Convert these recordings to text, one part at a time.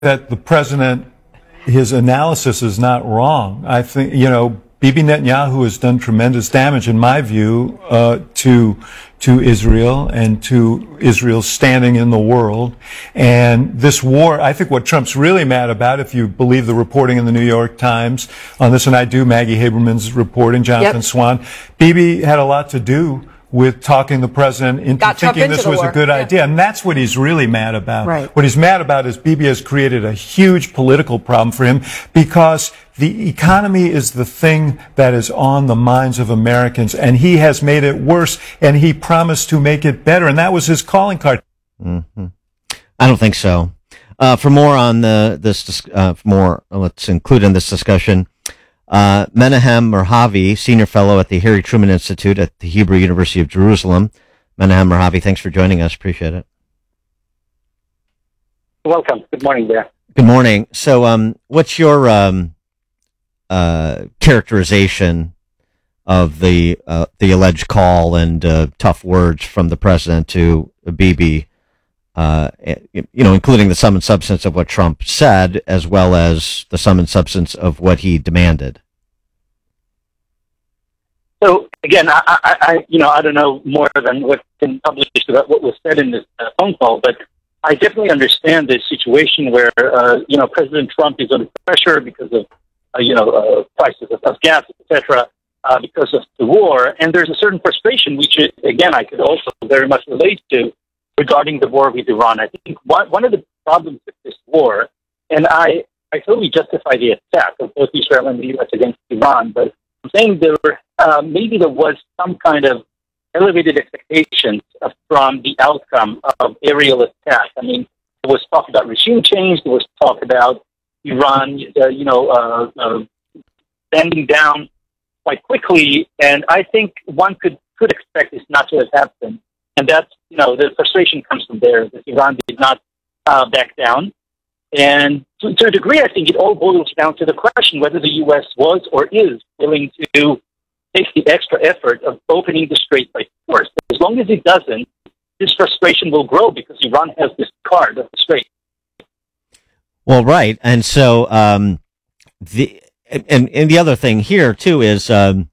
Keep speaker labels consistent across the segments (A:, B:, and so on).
A: that the president, his analysis is not wrong. I think, Bibi Netanyahu has done tremendous damage, in my view, to Israel and to Israel's standing in the world. And this war, I think what Trump's really mad about, if you believe the reporting in the New York Times on this, and I do, Maggie Haberman's reporting, Jonathan Swan, Bibi had a lot to do with talking the president into thinking this was a good idea. And that's what he's really mad about.
B: Right.
A: What he's mad about is Bibi has created a huge political problem for him because the economy is the thing that is on the minds of Americans, and he has made it worse, and he promised to make it better, and that was his calling card.
C: Mm-hmm. I don't think so. For more on let's include in this discussion, Menahem Merhavi, Senior Fellow at the Harry Truman Institute at the Hebrew University of Jerusalem. Menahem Merhavi, thanks for joining us. Appreciate it.
D: Welcome. Good morning, there.
C: Good morning. So, what's your characterization of the alleged call and tough words from the president to Bibi? Including the sum and substance of what Trump said, as well as the sum and substance of what he demanded.
D: So again, I don't know more than what's been published about what was said in this phone call, but I definitely understand this situation where President Trump is under pressure because of prices of gas, etc., because of the war, and there's a certain frustration, which again I could also very much relate to, regarding the war with Iran. I think one of the problems with this war, and I totally justify the attack of both Israel and the U.S. against Iran, but I'm saying maybe there was some kind of elevated expectations from the outcome of aerial attack. I mean, there was talk about regime change, there was talk about Iran, bending down quite quickly, and I think one could expect this not to have happened. And that's, the frustration comes from there, that Iran did not back down. And to a degree, I think it all boils down to the question whether the U.S. was or is willing to take the extra effort of opening the strait by force. As long as it doesn't, this frustration will grow because Iran has this card of the strait.
C: Well, right. And so the other thing here, too, is,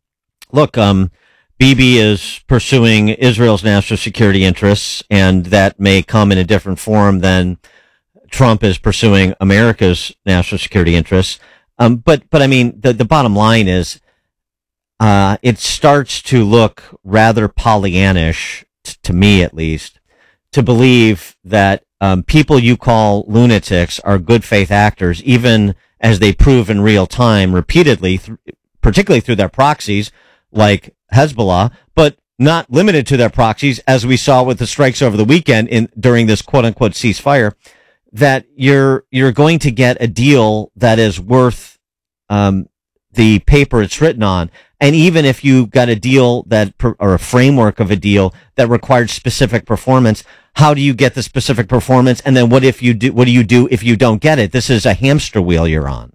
C: Bibi is pursuing Israel's national security interests, and that may come in a different form than Trump is pursuing America's national security interests. But I mean, the bottom line is, it starts to look rather Pollyannish, to me at least, to believe that people you call lunatics are good faith actors, even as they prove in real time repeatedly, particularly through their proxies, like Hezbollah, but not limited to their proxies, as we saw with the strikes over the weekend during this quote unquote ceasefire, that you're going to get a deal that is worth the paper it's written on. And even if you got a deal or a framework of a deal that required specific performance, how do you get the specific performance? And then what do you do if you don't get it? This is a hamster wheel you're on.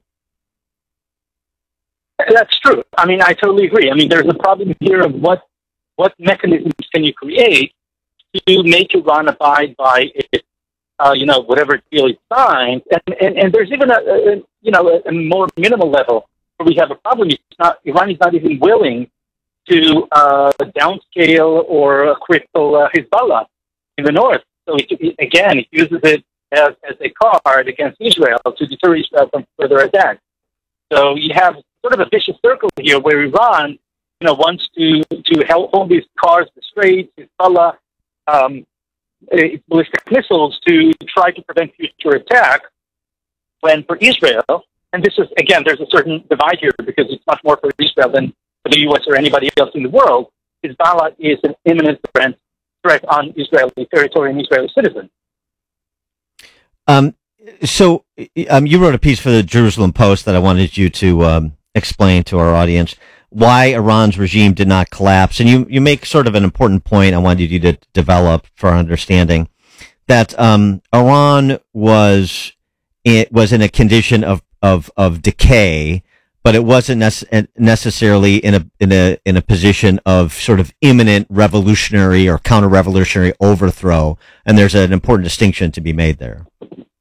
D: That's true. I mean, I totally agree. I mean, there's a problem here of what mechanisms can you create to make Iran abide by it, whatever deal it signs. And there's even a more minimal level where we have a problem. Iran is not even willing to downscale or cripple Hezbollah in the north. So it uses it as a card against Israel to deter Israel from further attacks. So you have sort of a vicious circle here where Iran, wants to hold these cars, the Straits, Hezbollah, ballistic missiles to try to prevent future attack. When for Israel, and this is, again, there's a certain divide here because it's much more for Israel than for the U.S. or anybody else in the world, Hezbollah is an imminent threat on Israeli territory and Israeli citizens.
C: So you wrote a piece for the Jerusalem Post that I wanted you to explain to our audience why Iran's regime did not collapse. And you make sort of an important point I wanted you to develop for our understanding, that Iran was in a condition of decay, but it wasn't necessarily in a position of sort of imminent revolutionary or counter-revolutionary overthrow. And there's an important distinction to be made there.